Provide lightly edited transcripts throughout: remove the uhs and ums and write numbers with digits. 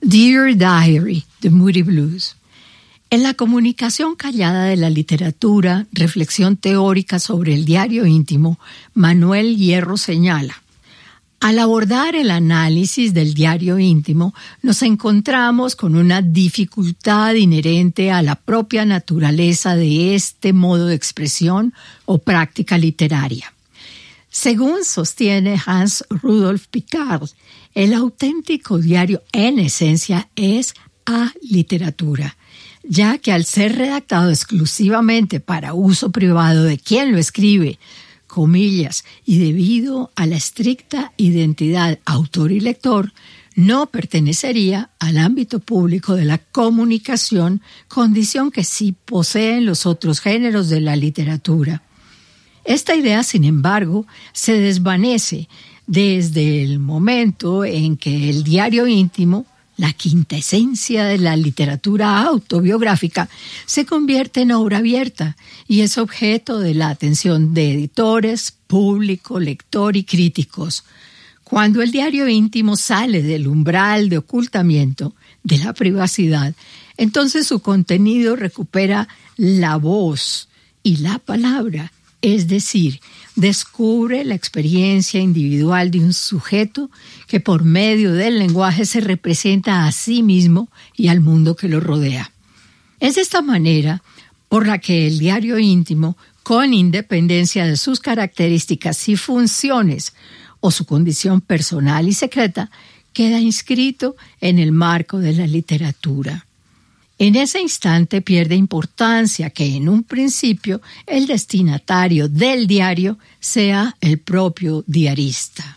Dear Diary, de Moody Blues. En la comunicación callada de la literatura, reflexión teórica sobre el diario íntimo, Manuel Hierro señala: al abordar el análisis del diario íntimo, nos encontramos con una dificultad inherente a la propia naturaleza de este modo de expresión o práctica literaria. Según sostiene Hans Rudolf Picard, el auténtico diario en esencia es aliteratura, ya que al ser redactado exclusivamente para uso privado de quien lo escribe, comillas, y debido a la estricta identidad autor y lector, no pertenecería al ámbito público de la comunicación, condición que sí poseen los otros géneros de la literatura. Esta idea, sin embargo, se desvanece desde el momento en que el diario íntimo, la quintesencia de la literatura autobiográfica, se convierte en obra abierta y es objeto de la atención de editores, público, lector y críticos. Cuando el diario íntimo sale del umbral de ocultamiento, de la privacidad, entonces su contenido recupera la voz y la palabra, es decir, descubre la experiencia individual de un sujeto que por medio del lenguaje se representa a sí mismo y al mundo que lo rodea. Es de esta manera por la que el diario íntimo, con independencia de sus características y funciones o su condición personal y secreta, queda inscrito en el marco de la literatura. En ese instante pierde importancia que en un principio el destinatario del diario sea el propio diarista.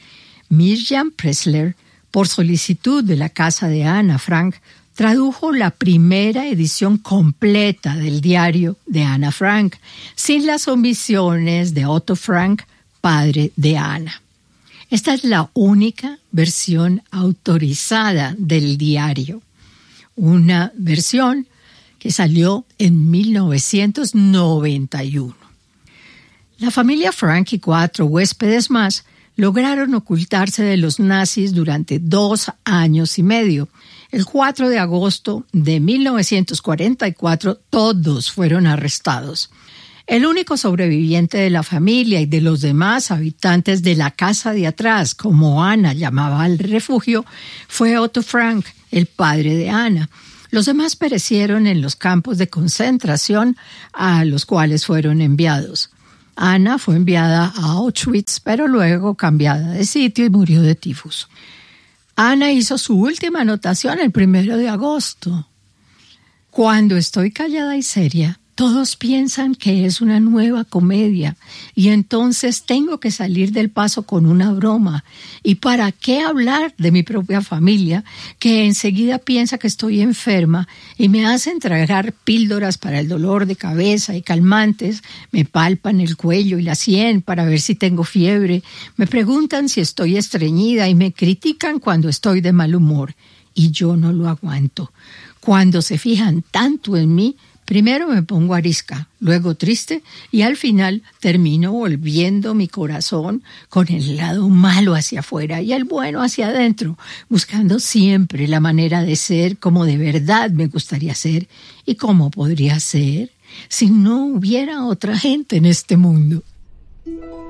Mirjam Pressler, por solicitud de la casa de Ana Frank, tradujo la primera edición completa del diario de Ana Frank, sin las omisiones de Otto Frank, padre de Ana. Esta es la única versión autorizada del diario. Una versión que salió en 1991. La familia Frank y 4 huéspedes más lograron ocultarse de los nazis durante 2 años y medio. El 4 de agosto de 1944 todos fueron arrestados. El único sobreviviente de la familia y de los demás habitantes de la casa de atrás, como Ana llamaba al refugio, fue Otto Frank, el padre de Ana. Los demás perecieron en los campos de concentración a los cuales fueron enviados. Ana fue enviada a Auschwitz, pero luego cambiada de sitio y murió de tifus. Ana hizo su última anotación el 1 de agosto. Cuando estoy callada y seria, todos piensan que es una nueva comedia y entonces tengo que salir del paso con una broma. ¿Y para qué hablar de mi propia familia, que enseguida piensa que estoy enferma y me hacen tragar píldoras para el dolor de cabeza y calmantes, me palpan el cuello y la sien para ver si tengo fiebre, me preguntan si estoy estreñida y me critican cuando estoy de mal humor? Y yo no lo aguanto. Cuando se fijan tanto en mí, primero me pongo arisca, luego triste y al final termino volviendo mi corazón con el lado malo hacia afuera y el bueno hacia adentro, buscando siempre la manera de ser como de verdad me gustaría ser y como podría ser si no hubiera otra gente en este mundo.